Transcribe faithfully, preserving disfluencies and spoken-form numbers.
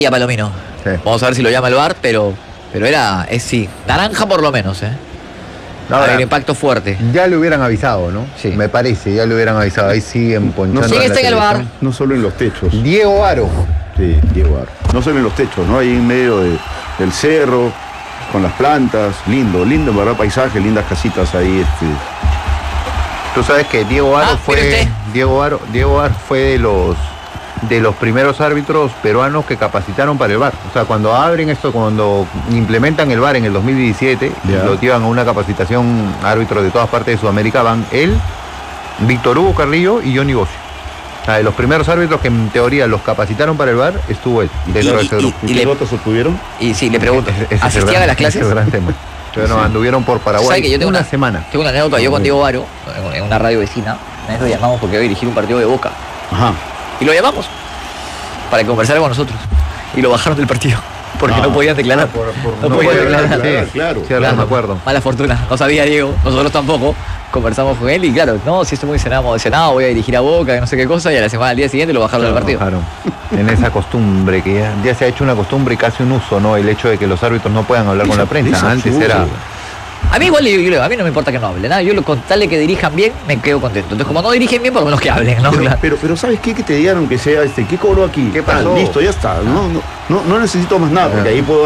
Y a Palomino. Sí. Vamos a ver si lo llama el V A R, pero, pero era, es sí, naranja por lo menos, ¿eh? Ahora, el impacto fuerte. Ya le hubieran avisado, ¿no? Sí. Me parece, ya le hubieran avisado. Ahí siguen ponchando. No, ¿Quién la está en el V A R? televisión. No solo en los techos. Diego Aro. Sí, Diego Aro. No solo en los techos, ¿no? Ahí en medio de, del cerro, con las plantas. Lindo, lindo, en verdad, paisaje, lindas casitas ahí. Este. Tú sabes que Diego Aro Ah, fue. mire usted. Diego Aro, Diego Aro fue de los de los primeros árbitros peruanos que capacitaron para el V A R. O sea, cuando abren esto, cuando implementan el V A R en el dos mil diecisiete, Ya. lo llevan a una capacitación árbitros de todas partes de Sudamérica, van él, Víctor Hugo Carrillo y Johnny Bocio. O sea, de los primeros árbitros que en teoría los capacitaron para el V A R, estuvo él dentro Y- de ese y- grupo. ¿Y, Y qué le- votos obtuvieron? Y sí, le pregunto, Ese- ese es el ¿asistían gran- a las clases? ese es el gran tema. Pero no, Sí. anduvieron por ¿Sabe Paraguay que yo tengo una, una- semana. Tengo una anécdota, yo con Diego Varo, en- en una radio vecina, una vez lo llamamos porque iba a dirigir un partido de Boca. Ajá. Y lo llamamos para que conversara con nosotros. Y lo bajaron del partido. Porque no, No. podían declarar. Ah, por- por- no, no podían podían declarar. declarar. Sí, claro. sí, ahora me acuerdo. Mala fortuna. No sabía Diego, nosotros tampoco. Conversamos con él y claro, no, si estoy muy emocionado, emocionado, voy a dirigir a Boca, que no sé qué cosa, y a la semana al día siguiente lo bajaron del partido. Bajaron. En esa costumbre que ya, ya se ha hecho una costumbre y casi un uso, ¿no? El hecho de que los árbitros no puedan hablar con la prensa. Es Antes absurdo. era. A mí igual, yo- yo- a mí no me importa que no hablen, nada. Yo lo- con tal de que dirijan bien, me quedo contento. Entonces, como no dirigen bien, por lo menos que hablen, ¿no? Pero, Claro. pero, pero ¿sabes qué? Que te digan que sea, este, ¿qué cobró aquí? ¿Qué Ah, pasó? listo, ya está. No, no, no, no necesito más nada, porque ahí puedo